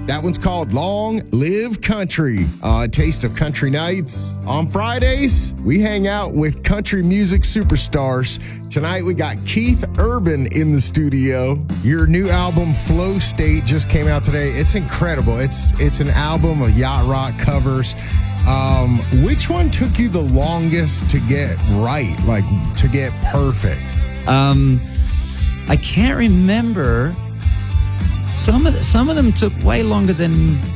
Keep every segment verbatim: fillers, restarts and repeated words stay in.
That one's called Long Live Country. Uh, Taste of Country Nights. On Fridays, we hang out with country music superstars. Tonight, we got Keith Urban in the studio. Your new album, Flow State, just came out today. It's incredible. It's it's an album of yacht rock covers. Um, which one took you the longest to get right, like to get perfect? Um, I can't remember. Some of the, some of them took way longer than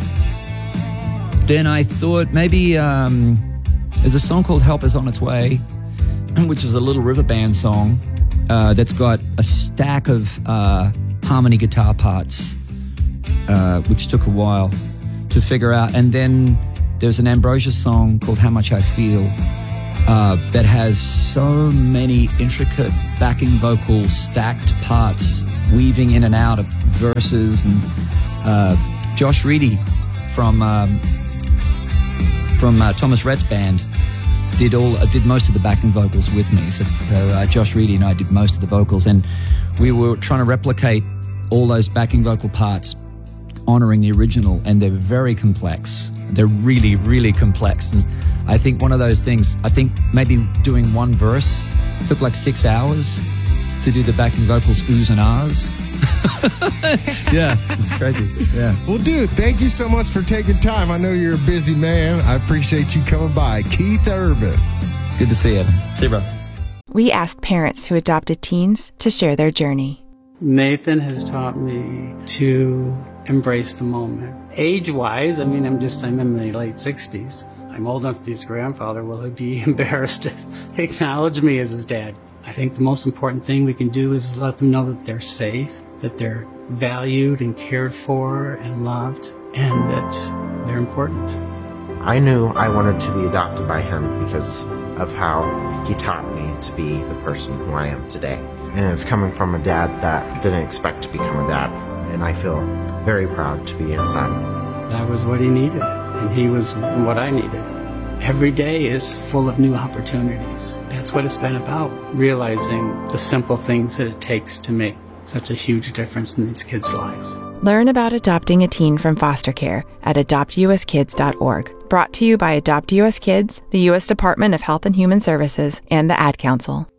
than I thought. Maybe um, there's a song called "Help Is on Its Way," which is a Little River Band song uh, that's got a stack of uh, harmony guitar parts, uh, which took a while to figure out. And then there's an Ambrosia song called "How Much I Feel" uh, that has so many intricate backing vocals, stacked parts, weaving in and out of verses. And uh, Josh Reedy from um, from uh, Thomas Rhett's band did all uh, did most of the backing vocals with me. So uh, Josh Reedy and I did most of the vocals, and we were trying to replicate all those backing vocal parts, honoring the original, and they're very complex. They're really, really complex. And I think one of those things, I think maybe doing one verse took like six hours to do the backing vocals, oohs and ahs. Yeah, it's crazy. Yeah. Well, dude, thank you so much for taking time. I know you're a busy man. I appreciate you coming by. Keith Urban. Good to see you, Evan. See you, bro. We asked parents who adopted teens to share their journey. Nathan has taught me to embrace the moment. Age-wise, I mean, I'm just, I'm in my late sixties. I'm old enough to be his grandfather. Will he be embarrassed to acknowledge me as his dad? I think the most important thing we can do is let them know that they're safe, that they're valued and cared for and loved, and that they're important. I knew I wanted to be adopted by him because of how he taught me to be the person who I am today. And it's coming from a dad that didn't expect to become a dad, and I feel very proud to be his son. That was what he needed, and he was what I needed. Every day is full of new opportunities. That's what it's been about, realizing the simple things that it takes to make such a huge difference in these kids' lives. Learn about adopting a teen from foster care at adopt u s kids dot org. Brought to you by Adopt U S Kids, the U S Department of Health and Human Services, and the Ad Council.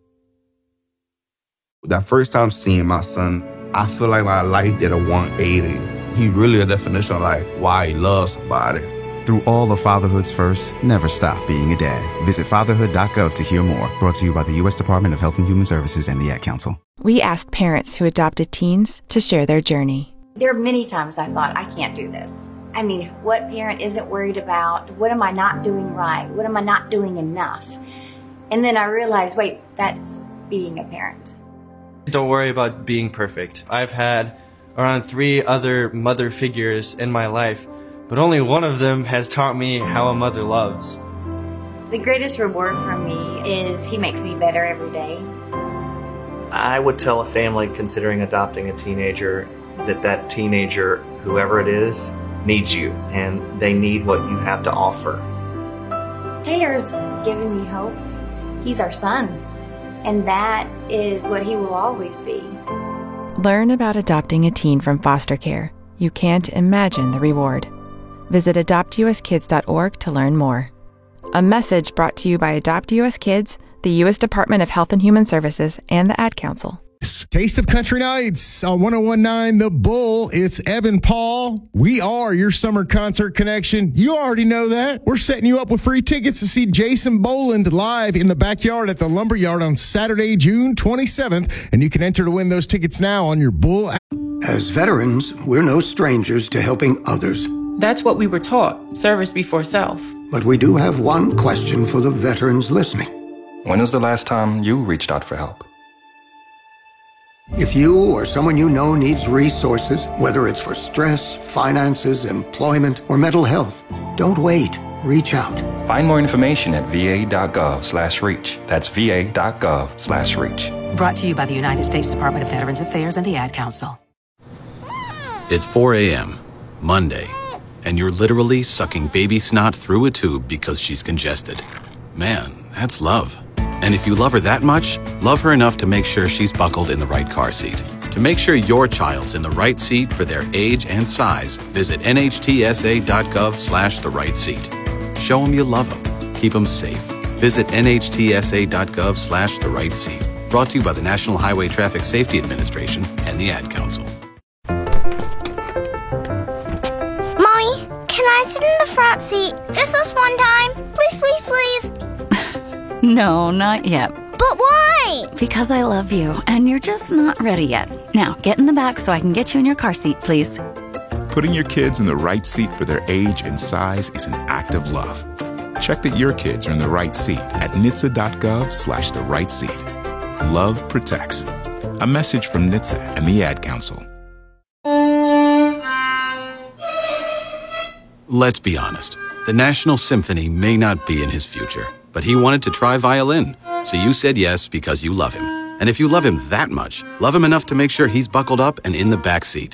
That first time seeing my son, I feel like my life did a one eighty. He really a definition of like why he loves somebody. Through all of fatherhood's first, never stop being a dad. Visit fatherhood dot gov to hear more. Brought to you by the U S Department of Health and Human Services and the Ad Council. We asked parents who adopted teens to share their journey. There are many times I thought, I can't do this. I mean, what parent isn't worried about, what am I not doing right? What am I not doing enough? And then I realized, wait, that's being a parent. Don't worry about being perfect. I've had around three other mother figures in my life, but only one of them has taught me how a mother loves. The greatest reward for me is he makes me better every day. I would tell a family considering adopting a teenager that that teenager, whoever it is, needs you, and they need what you have to offer. Taylor's giving me hope. He's our son, and that is what he will always be. Learn about adopting a teen from foster care. You can't imagine the reward. Visit adopt u s kids dot org to learn more. A message brought to you by Adopt U S Kids, the U S Department of Health and Human Services, and the Ad Council. Taste of Country Nights on one oh one point nine The Bull. It's Evan Paul. We are your summer concert connection. You already know that. We're setting you up with free tickets to see Jason Boland live in the backyard at the Lumberyard on Saturday, June twenty-seventh. And you can enter to win those tickets now on your Bull app. As veterans, we're no strangers to helping others. That's what we were taught, service before self. But we do have one question for the veterans listening. When was the last time you reached out for help? If you or someone you know needs resources, whether it's for stress, finances, employment, or mental health, don't wait. Reach out. Find more information at v a dot gov slash reach. That's v a dot gov slash reach. Brought to you by the United States Department of Veterans Affairs and the Ad Council. It's four a.m., Monday, and you're literally sucking baby snot through a tube because she's congested. Man, that's love. And if you love her that much, love her enough to make sure she's buckled in the right car seat. To make sure your child's in the right seat for their age and size, visit N H T S A dot gov slash the right seat. Show them you love them. Keep them safe. Visit N H T S A dot gov slash the right seat. Brought to you by the National Highway Traffic Safety Administration and the Ad Council. Mommy, can I sit in the front seat just this one time? Please, please, please. No, not yet. But why? Because I love you, and you're just not ready yet. Now, get in the back so I can get you in your car seat, please. Putting your kids in the right seat for their age and size is an act of love. Check that your kids are in the right seat at N H T S A dot gov slash the right seat. Love protects. A message from N H T S A and the Ad Council. Let's be honest. The National Symphony may not be in his future, but he wanted to try violin. So you said yes because you love him. And if you love him that much, love him enough to make sure he's buckled up and in the back seat.